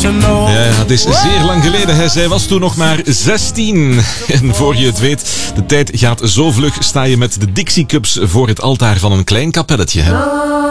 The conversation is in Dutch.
Ja, het is zeer lang geleden. Hè. Zij was toen nog maar 16. En voor je het weet, de tijd gaat zo vlug, sta je met de Dixie Cups voor het altaar van een klein kapelletje. Hè.